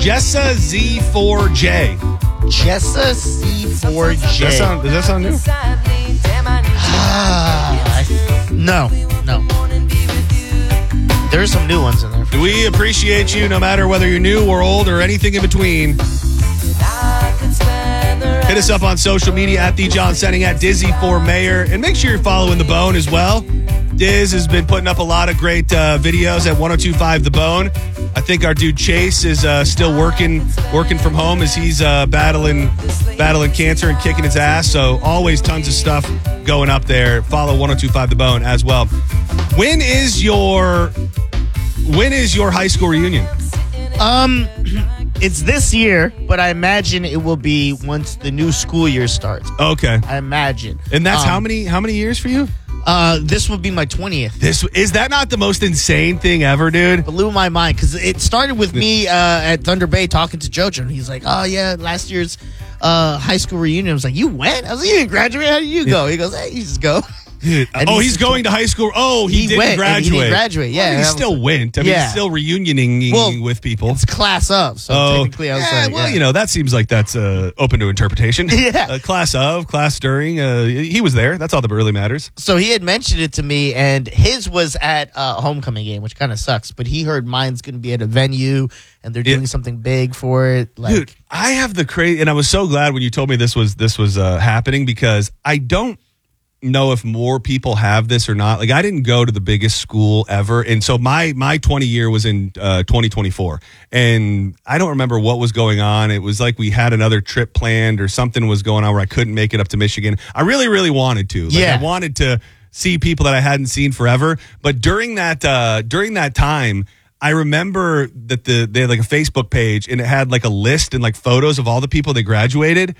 Jessa Z4J. Jessa C4J. Does that sound new? No. There's some new ones in there. We appreciate you no matter whether you're new or old or anything in between. Hit us up on social media at The John Senning, at Dizzy4Mayor. And make sure you're following The Bone as well. Diz has been putting up a lot of great videos at 102.5 The Bone. I think our dude Chase is still working from home as he's battling cancer and kicking his ass. So always tons of stuff going up there. Follow 102.5 The Bone as well. When is your high school reunion? It's this year, but I imagine it will be once the new school year starts. Okay. I imagine. And that's how many years for you? This will be my 20th. Is that not the most insane thing ever, dude? Blew my mind because it started with me at Thunder Bay talking to Jojo, and he's like, "Oh yeah, last year's high school reunion." I was like, "You went?" I was like, "You didn't graduate? How did you go?" He goes, "Hey, you just go." Dude, he's going to high school. Oh, he didn't went, graduate. He didn't graduate. Yeah, well, he still went. I mean, he's still reunioning with people. It's class up, so technically I was like, well, you know, that seems like that's open to interpretation. Yeah, class of, class during. He was there. That's all that really matters. So he had mentioned it to me, and his was at a homecoming game, which kind of sucks. But he heard mine's going to be at a venue, and they're doing something big for it. Like, dude, I have the crazy, and I was so glad when you told me this was happening because I don't know if more people have this or not. Like, I didn't go to the biggest school ever, and so my 20 year was in 2024, and I don't remember what was going on. It was like we had another trip planned or something was going on where I couldn't make it up to Michigan. I really, really wanted to. I wanted to see people that I hadn't seen forever, but during that time, I remember that they had like a Facebook page, and it had like a list and like photos of all the people that graduated.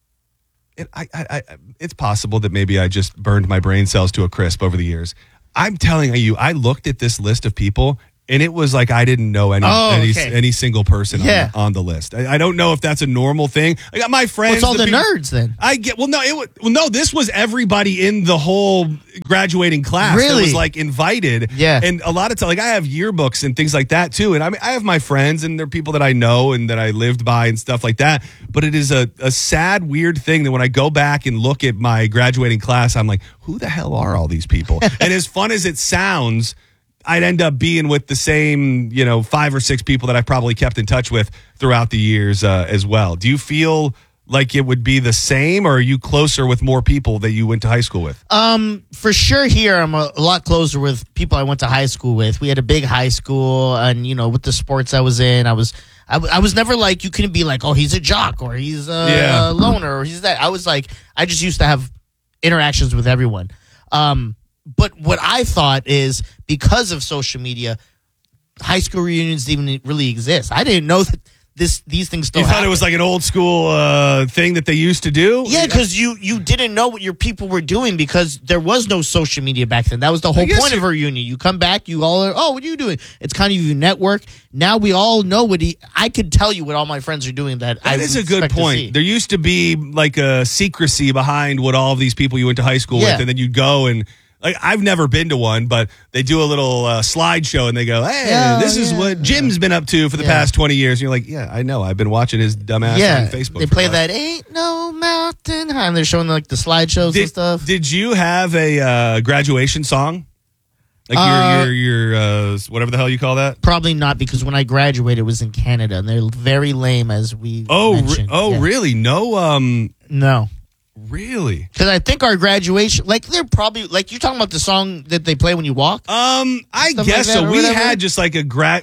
It's possible that maybe I just burned my brain cells to a crisp over the years. I'm telling you, I looked at this list of people, and it was like I didn't know any single person on the list. I don't know if that's a normal thing. I got my friends. What's all the nerds then? No. This was everybody in the whole graduating class. Really? That was like invited. Yeah. And a lot of times, like I have yearbooks and things like that too. And I mean, I have my friends, and they're people that I know and that I lived by and stuff like that. But it is a sad, weird thing that when I go back and look at my graduating class, I'm like, who the hell are all these people? And as fun as it sounds, I'd end up being with the same, 5 or 6 people that I've probably kept in touch with throughout the years as well. Do you feel like it would be the same, or are you closer with more people that you went to high school with? For sure here, I'm a lot closer with people I went to high school with. We had a big high school, and, with the sports I was in, I was never like, you couldn't be like, oh, he's a jock, or he's a loner, or he's that. I was like, I just used to have interactions with everyone. But what I thought is, because of social media, high school reunions didn't even really exist. I didn't know that these things still happen. You thought it was like an old school thing that they used to do? Yeah, because you didn't know what your people were doing because there was no social media back then. That was the whole point of a reunion. You come back, you all are, oh, what are you doing? It's kind of your network. Now we all know I could tell you what all my friends are doing. That is a good point. There used to be like a secrecy behind what all of these people you went to high school with, and then you'd go and... Like, I've never been to one, but they do a little slideshow, and they go, hey, this is what Jim's been up to for the past 20 years. And you're like, yeah, I know. I've been watching his dumbass on Facebook. They play that Ain't No Mountain High, and they're showing like the slideshows and stuff. Did you have a graduation song? Like your whatever the hell you call that? Probably not, because when I graduated, it was in Canada, and they're very lame, as we mentioned. Really? No? No. Really? Because I think our graduation, like, they're probably, like, you're talking about the song that they play when you walk? I guess so. We had just like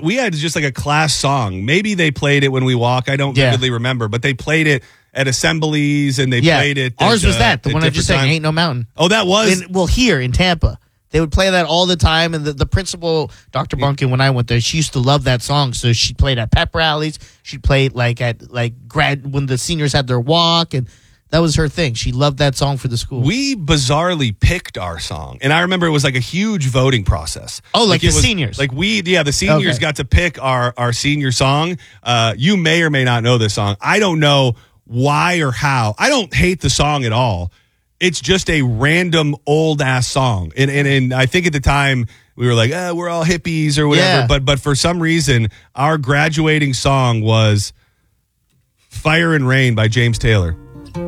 a class song. Maybe they played it when we walk. I don't vividly remember, but they played it at assemblies, and they played it. Ours was the one I just said, Ain't No Mountain. Oh, that was? Here in Tampa. They would play that all the time, and the principal, Dr. Bunkin, when I went there, she used to love that song. So she played at pep rallies. She played like at when the seniors had their walk, and that was her thing. She loved that song for the school. We bizarrely picked our song, and I remember it was like a huge voting process. Oh, like the seniors. Like the seniors got to pick our senior song. You may or may not know this song. I don't know why or how. I don't hate the song at all. it's just a random old ass song. And I think at the time we were like, we're all hippies or whatever. Yeah. But for some reason, our graduating song was Fire and Rain by James Taylor.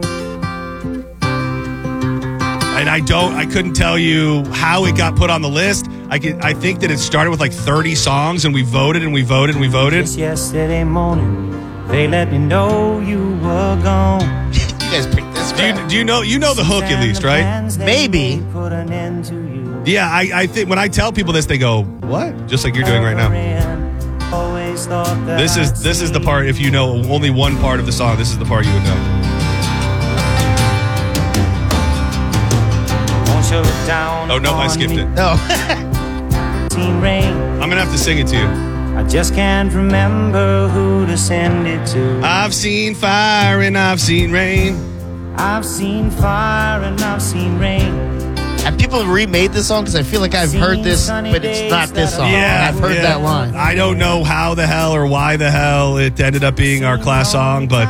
And I couldn't tell you how it got put on the list. I think that it started with like 30 songs, and we voted and we voted and we voted. Just yesterday morning, they let me know you were gone. You guys picked this. Do you know the hook at least, right? Maybe. Put an end to you. Yeah, I think when I tell people this, they go, "What?" Just like you're doing right now. Always thought that This is the part. If you know only one part of the song, this is the part you would know. Won't you look down Oh no, I skipped it. No. Rain. I'm gonna have to sing it to you. I just can't remember who to send it to. I've seen fire and I've seen rain. I've seen fire and I've seen rain. And people remade this song because I feel like I've heard this, but it's not this song. Yeah, I've heard that line. I don't know how the hell or why the hell it ended up being our class song, but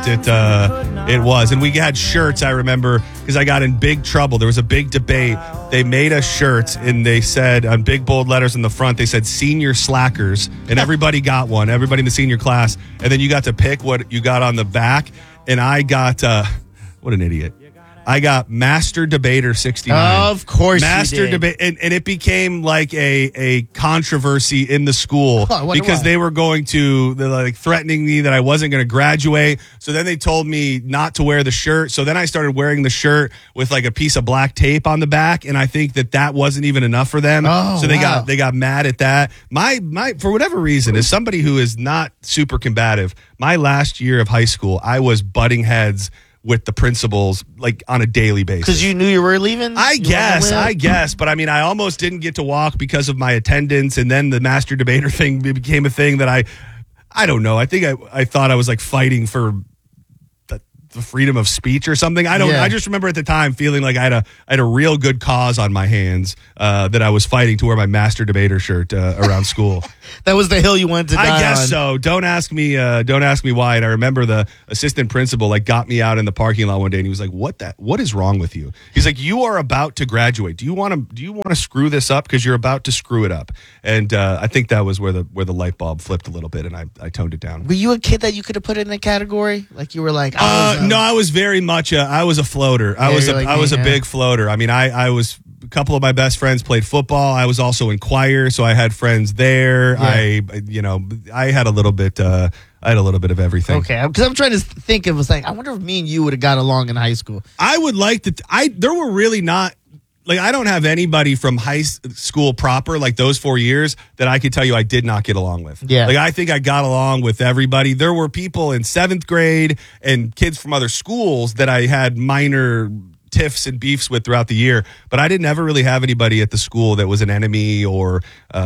it was. And we had shirts, I remember, because I got in big trouble. There was a big debate. They made us shirts, and they said, on big bold letters in the front, they said senior slackers, and everybody got one, everybody in the senior class. And then you got to pick what you got on the back, and I got, what an idiot. I got Master Debater 69. Of course Master you did. Debate, and it became like a controversy in the school because they were they're like threatening me that I wasn't going to graduate. So then they told me not to wear the shirt. So then I started wearing the shirt with like a piece of black tape on the back, and I think that wasn't even enough for them. Oh, so they wow. got mad at that. My for whatever reason, as somebody who is not super combative, my last year of high school, I was butting heads with the principals like on a daily basis. Because you knew you were leaving? I guess. But I mean, I almost didn't get to walk because of my attendance. And then the Master Debater thing became a thing that I don't know. I think I thought I was like fighting for the freedom of speech or something. I just remember at the time feeling like I had a real good cause on my hands that I was fighting to wear my Master Debater shirt around school. That was the hill you wanted to die I guess on. so. Don't ask me why. And I remember the assistant principal like got me out in the parking lot one day, and he was like, "What is wrong with you?" He's like, "You are about to graduate. Do you want to screw this up? Because you're about to screw it up." And I think that was where the light bulb flipped a little bit, and I toned it down. Were you a kid that you could have put in a category? Like you were like, no, I was very much I was a floater. I was a big floater. I mean, I was. A couple of my best friends played football. I was also in choir, so I had friends there. Yeah. I had a little bit. I had a little bit of everything. Okay, because I'm trying to think. It was like I wonder if me and you would have got along in high school. I would like to. There were really not. Like, I don't have anybody from high school proper, like those 4 years, that I could tell you I did not get along with. Yeah. Like, I think I got along with everybody. There were people in 7th grade and kids from other schools that I had minor tiffs and beefs with throughout the year, but I didn't ever really have anybody at the school that was an enemy or,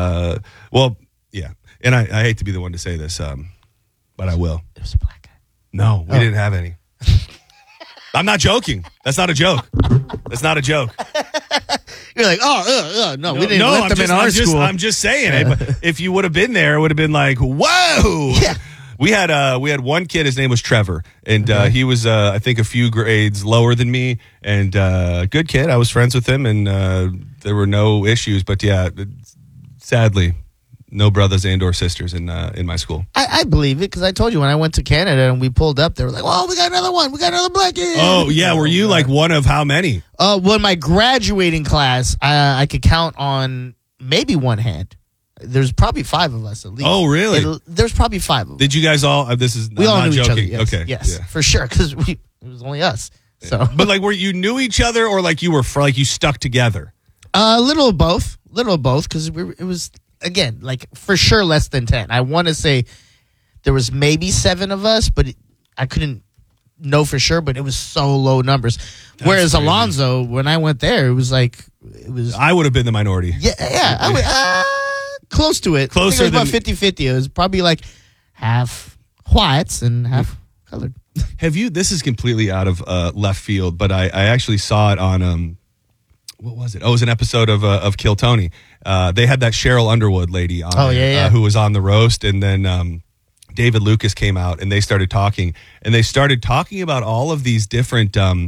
yeah. And I hate to be the one to say this, but I will. It was a black guy. No, we didn't have any. I'm not joking. That's not a joke. That's not a joke. You're like, no, we didn't let them in our school. I'm just saying it. But if you would have been there, it would have been like, whoa. Yeah. We had one kid. His name was Trevor, and he was I think a few grades lower than me, and good kid. I was friends with him, and there were no issues. But yeah, sadly, no brothers and or sisters in my school. I believe it because I told you when I went to Canada and we pulled up, they were like, "Oh, we got another one. We got another black kid." Oh yeah, were you like one of how many? Well, my graduating class, I could count on maybe one hand. There's probably 5 of us at least. Oh, really? There's probably 5 of us. Did you guys all? We all knew joking. each other. Yes, Okay, yes, yeah. for sure. Because it was only us. So, But like, were you knew each other, or like you were like you stuck together? a little of both, because it was again like for sure less than 10. I want to say there was maybe 7 of us, but I couldn't know for sure. But it was so low numbers. Whereas crazy. Alonzo, when I went there, it was. I would have been the minority. Yeah. I would, close to it. Closer I think it was about 50-50. It was probably like half whites and half colored. Have you? This is completely out of left field, but I actually saw it on what was it? Oh, it was an episode of Kill Tony. They had that Cheryl Underwood lady on there, who was on the roast, and then David Lucas came out and they started talking about all of these different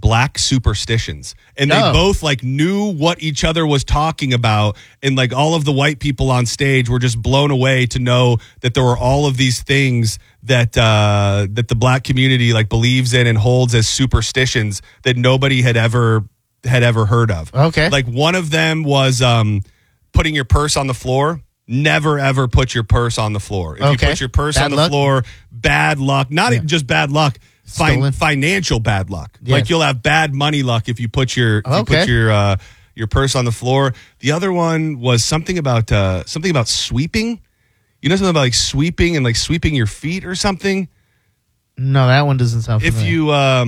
black superstitions, and they both like knew what each other was talking about, and like all of the white people on stage were just blown away to know that there were all of these things that that the black community like believes in and holds as superstitions that nobody had ever heard of. Okay, like one of them was putting your purse on the floor. Never ever put your purse on the floor. If you put your purse on the floor, bad luck. Not even just bad luck. Financial bad luck. Yeah. Like you'll have bad money luck if you put your your purse on the floor. The other one was something about sweeping. You know, something about like sweeping and like sweeping your feet or something. No, that one doesn't sound familiar. If you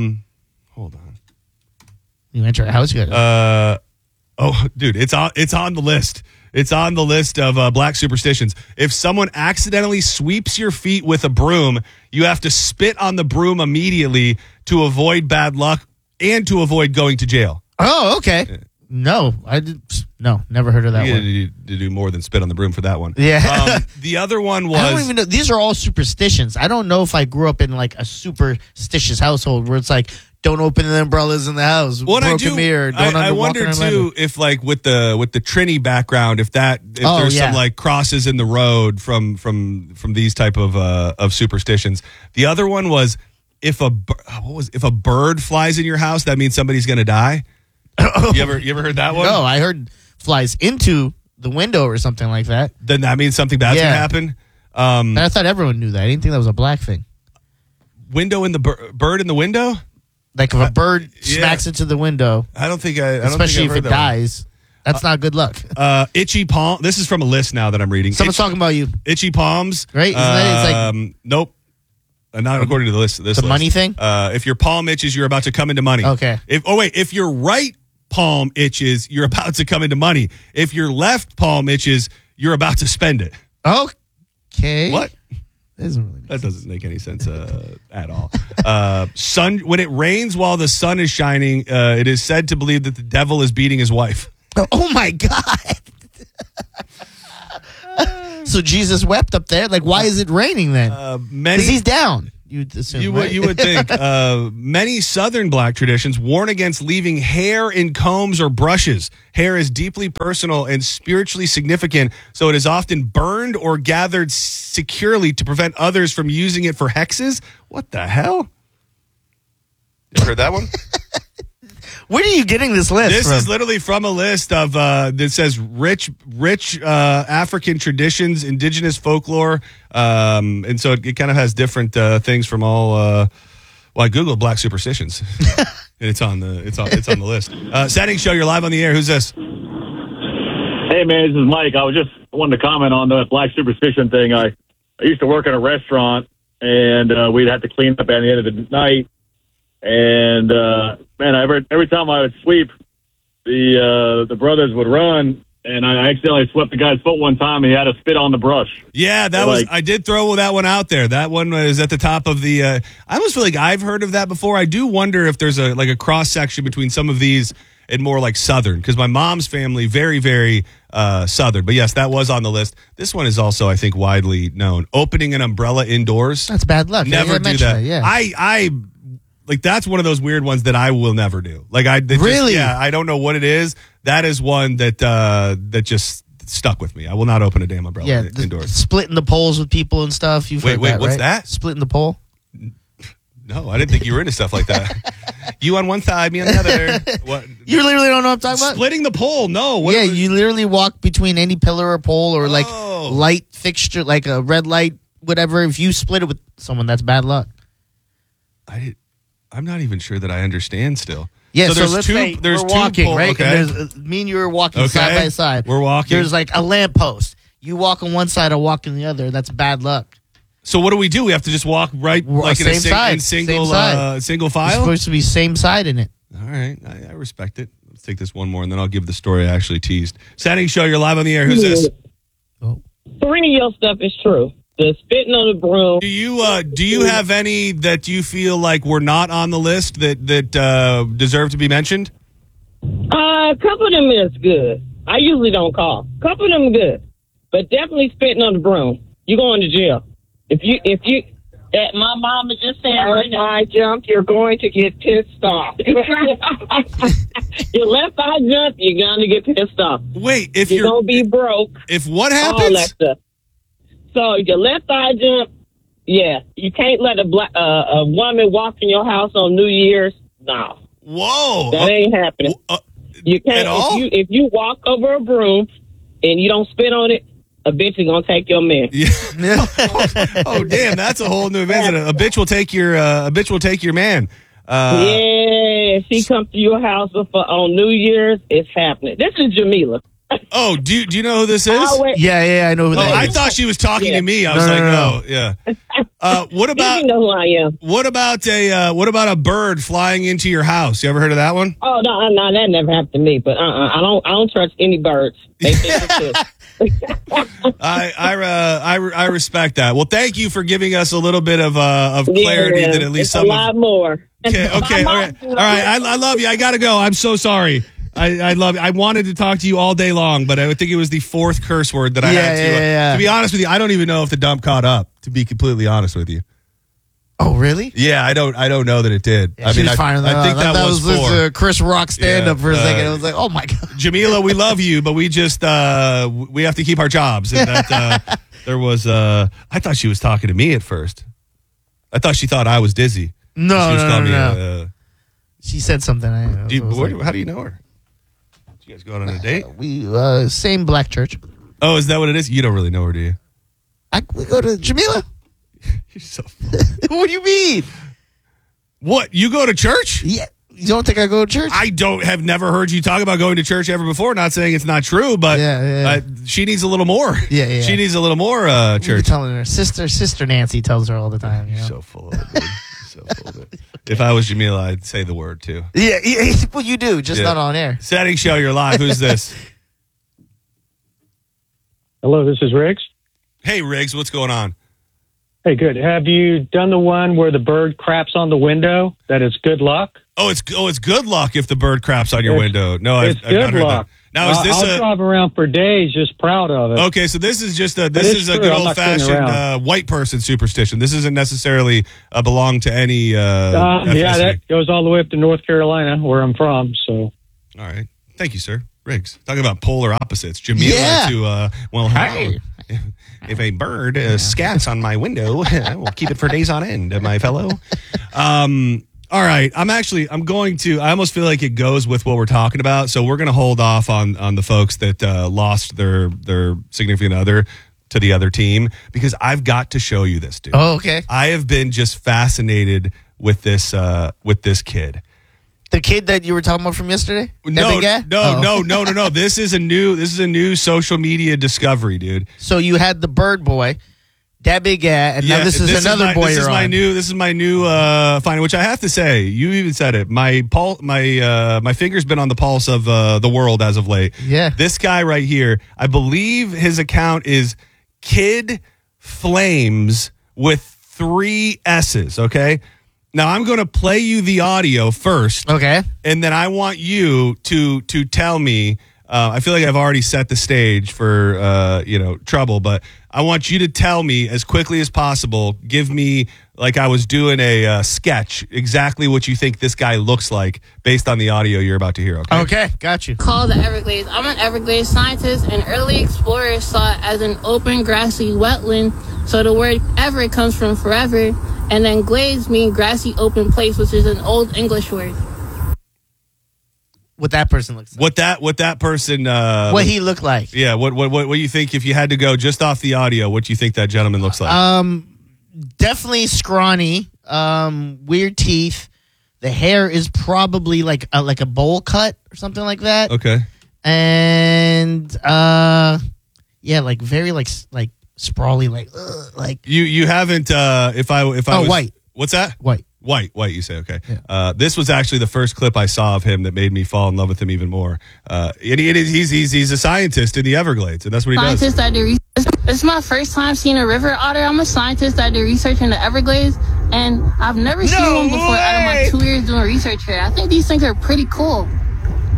hold on, you enter a house, you got dude, it's on the list. It's on the list of black superstitions. If someone accidentally sweeps your feet with a broom, you have to spit on the broom immediately to avoid bad luck and to avoid going to jail. Oh, okay. No, never heard of that one. You to do more than spit on the broom for that one. Yeah. The other one was... I don't even know. These are all superstitions. I don't know if I grew up in like a superstitious household where it's like, don't open the umbrellas in the house. What broken mirror. I wonder too if like with the Trini background, if there's some like crosses in the road from these type of superstitions. The other one was if a bird flies in your house, that means somebody's going to die. You ever heard that one? No, I heard flies into the window or something like that. Then that means something bad's going to happen. And I thought everyone knew that. I didn't think that was a black thing. Window in the bird in the window. Like if a bird smacks into the window, especially if it dies, that's not good luck. Itchy palm. This is from a list now that I'm reading. Someone's talking about you. Itchy palms. Right? Isn't that, it's like, nope. Not according to the list. The money thing? If your palm itches, you're about to come into money. Okay. If your right palm itches, you're about to come into money. If your left palm itches, you're about to spend it. Okay. What? That doesn't make any sense at all. When it rains while the sun is shining, it is said to believe that the devil is beating his wife. Oh my God. So Jesus wept up there? Like, why is it raining then? Because he's down. You'd assume, you would think. Many Southern black traditions warn against leaving hair in combs or brushes. Hair is deeply personal and spiritually significant, so it is often burned or gathered securely to prevent others from using it for hexes. What the hell? You heard that one? Where are you getting this list This from? is literally from a list of that says rich African traditions, indigenous folklore, and so it kind of has different things from all. Well, I googled black superstitions, and it's on the list. Setting show, you're live on the air. Who's this? Hey man, this is Mike. I was just wanted to comment on the black superstition thing. I used to work in a restaurant, and we'd have to clean up at the end of the night. And man, every time I would sweep, the brothers would run, and I accidentally swept the guy's foot one time, and he had to spit on the brush. Yeah, I did throw that one out there. That one was at the top of the. I almost feel like I've heard of that before. I do wonder if there's a cross section between some of these and more like Southern, because my mom's family very, very Southern. But yes, that was on the list. This one is also, I think, widely known. Opening an umbrella indoors. That's bad luck. Never do that. Yeah. I like that's one of those weird ones that I will never do. Like really? I don't know what it is. That is one that just stuck with me. I will not open a damn umbrella indoors. Splitting the poles with people and stuff. Wait, what's that? Splitting the pole? No, I didn't think you were into stuff like that. You on one side, me on the other. What? You literally don't know what I'm talking about? Splitting the pole. No. You literally walk between any pillar or pole or like light fixture, like a red light, whatever. If you split it with someone, that's bad luck. I'm not even sure that I understand still. Yeah, so let's say there's we're walking, two right? Okay. And me and you are walking side by side. We're walking. There's like a lamppost. You walk on one side, I walk on the other. That's bad luck. So what do? We have to just walk right like in single file? It's supposed to be same side in it. All right. I respect it. Let's take this one more, and then I'll give the story I actually teased. Setting show, you're live on the air. Who's this? Three of your stuff is true. The spitting on the broom. Do you have any that you feel like were not on the list that deserve to be mentioned? A couple of them is good. I usually don't call. A couple of them good, but definitely spitting on the broom. You going to jail if My mom is just saying right now, I jump, you're going to get pissed off. Your left eye jump, you're going to get pissed off. Wait, if you're going to be broke. If what All that happens? stuff. So your left eye jump, yeah. You can't let a woman walk in your house on New Year's. No. Whoa. That ain't happening. You can't. At all? If you walk over a broom and you don't spit on it, a bitch is gonna take your man. Yeah. Oh, damn, that's a whole new event. A bitch will take your man. Yeah, she comes to your house on New Year's. It's happening. This is Jamila. Oh, do you know who this is? Yeah, I know who that is. I thought she was talking to me. I was No. yeah. What about? You know who I am. What about a bird flying into your house? You ever heard of that one? Oh no, that never happened to me. But I don't trust any birds. They think I respect that. Well, thank you for giving us a little bit of clarity that at least it's some a lot more. Okay, all right. I love you. I gotta go. I'm so sorry. I love you. I wanted to talk to you all day long, but I would think it was the fourth curse word that I had to. To be honest with you, I don't even know if the dump caught up. To be completely honest with you. Oh, really? Yeah, I don't know that it did. Yeah, I think that was for Chris Rock stand up for a second. I was like, oh my god, Jamila, we love you, but we just we have to keep our jobs. And that there was I thought she was talking to me at first. I thought she thought I was dizzy. No. She said something. How do you know her? Did you guys go on a date? We same black church. Oh, is that what it is? You don't really know her, do you? We go to Jamila. You're so What do you mean? What? You go to church? Yeah. You don't think I go to church? I have never heard you talk about going to church ever before. Not saying it's not true, but she needs a little more. Yeah. She needs a little more church. Telling her sister Nancy tells her all the time. You know? So full of it, dude. So full of it. If I was Jamila, I'd say the word too. Yeah. Well, you do, just not on air. Setting show, you're live. Who's this? Hello, this is Riggs. Hey, Riggs, what's going on? Hey, good. Have you done the one where the bird craps on the window? That is good luck. Oh, it's good luck if the bird craps on your window. No, I've good not heard luck. that. Now, is this I'll drive around for days just proud of it. Okay, so this is just a good old fashioned white person superstition. This isn't necessarily belong to any. Yeah, that goes all the way up to North Carolina, where I'm from. So, all right, thank you, sir. Riggs, talking about polar opposites. Jamila to hey. If a bird scats on my window, I will keep it for days on end, my fellow. All right, I almost feel like it goes with what we're talking about, so we're going to hold off on the folks that lost their significant other to the other team, because I've got to show you this, dude. Oh, okay. I have been just fascinated with this kid. The kid that you were talking about from yesterday? No. This is a new social media discovery, dude. So you had the bird boy, that big guy, and now this is another boy. This is my new finding, which I have to say, you even said it. My finger's been on the pulse of the world as of late. Yeah. This guy right here, I believe his account is Kid Flames with 3 S's. Okay. Now I'm going to play you the audio first. Okay. And then I want you to tell me. I feel like I've already set the stage for trouble, but I want you to tell me as quickly as possible. Give me, like I was doing a sketch, exactly what you think this guy looks like based on the audio you're about to hear. Okay. Okay. Got you. Called the Everglades. I'm an Everglades scientist, and early explorers saw it as an open, grassy wetland. So the word ever comes from forever, and then glades mean grassy, open place, which is an old English word. What that person looks like. What that person what he looked like. Yeah, what do you think, if you had to go just off the audio, what do you think that gentleman looks like? Definitely scrawny, weird teeth. The hair is probably like a bowl cut or something like that. Okay. And like very like sprawly, like you haven't if I was white. What's that? White, you say, okay. Yeah. This was actually the first clip I saw of him that made me fall in love with him even more. And he's a scientist in the Everglades, and that's what he does. It's my first time seeing a river otter. I'm a scientist that did research in the Everglades, and I've never seen one before out of my 2 years doing research here. I think these things are pretty cool.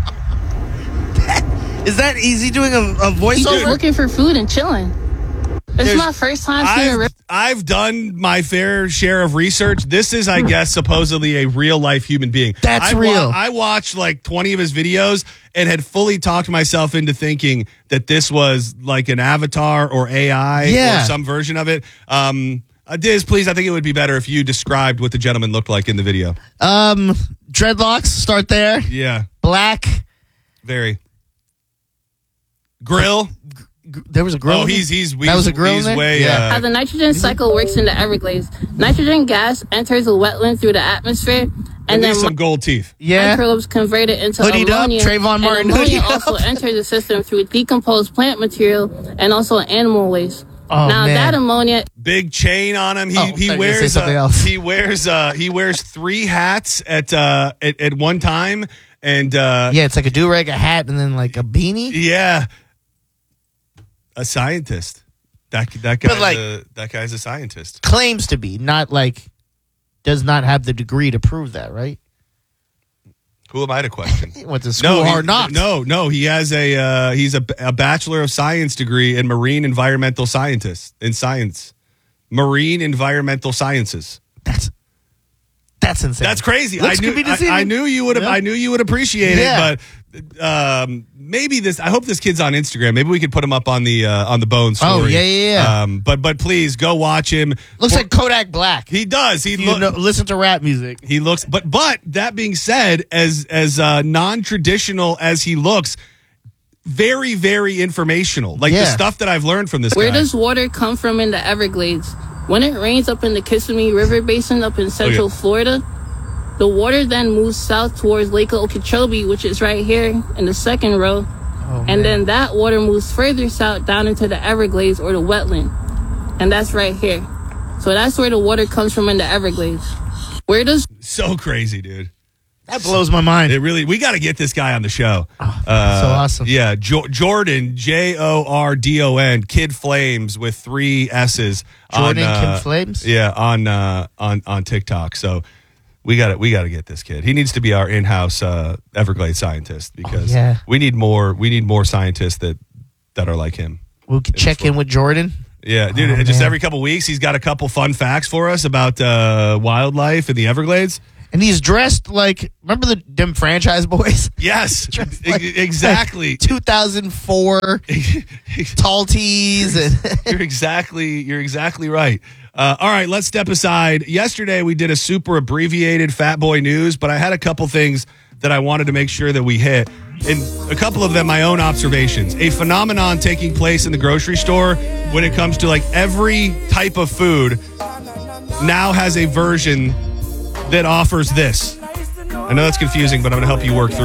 Is that easy doing a voiceover? He's just looking for food and chilling. This is my first time seeing a river. I've done my fair share of research. This is, I guess, supposedly a real life human being. That's real. I watched like 20 of his videos and had fully talked myself into thinking that this was like an avatar or AI or some version of it. Diz, please, I think it would be better if you described what the gentleman looked like in the video. Dreadlocks, start there. Yeah. Black. Very. Grill. There was a grill. Oh, he's that was a grill. He's in there? way. Yeah. How the nitrogen cycle works in the Everglades. Nitrogen gas enters a wetland through the atmosphere, and then some gold teeth. Yeah. microbes convert it into Hoodied up, ammonia. Trayvon Martin and ammonia hoodied also up. enters the system through decomposed plant material and also animal waste. Oh, now man. that ammonia Big chain on him. Oh, I thought you were gonna say something else. He wears 3 hats at one time, and Yeah, it's like a do-rag, a hat, and then like a beanie. yeah, a scientist. That But, that guy's a scientist. Claims to be, not like does not have the degree to prove that, right? Who am I to question? He went to school hard knocks. No. He has he's a Bachelor of Science degree in marine environmental science. Marine environmental sciences. That's insane. That's crazy. Looks could be deceiving. I knew you would. Yeah. I knew you would appreciate it. But maybe this. I hope this kid's on Instagram. Maybe we could put him up on the Bone story. Oh, yeah. But please go watch him. Looks like Kodak Black. He does. Listen to rap music. He looks. But that being said, as non-traditional as he looks, very, very informational. Like the stuff that I've learned from this Where guy. does water come from in the Everglades? When it rains up in the Kissimmee River Basin up in central Florida, the water then moves south towards Lake Okeechobee, which is right here in the second row. And then that water moves further south down into the Everglades or the wetland. And that's right here. So that's where the water comes from in the Everglades. Where does... So crazy, dude. That blows my mind. We got to get this guy on the show. So awesome. Yeah, Jordan, Jordon, Kid Flames with 3 S's. Jordan on, Kid Flames? Yeah, on TikTok. So we got to get this kid. He needs to be our in-house Everglades scientist because we need more scientists that are like him. We could check in with Jordan. Yeah, dude, just every couple weeks he's got a couple fun facts for us about wildlife in the Everglades. And he's dressed like, remember them Franchise Boys? Yes, exactly. Like 2004 tall tees. And You're exactly right. All right, let's step aside. Yesterday we did a super abbreviated Fat Boy News, but I had a couple things that I wanted to make sure that we hit. And a couple of them, my own observations. A phenomenon taking place in the grocery store when it comes to like every type of food now has a version that offers this. I know that's confusing, but I'm going to help you work through it.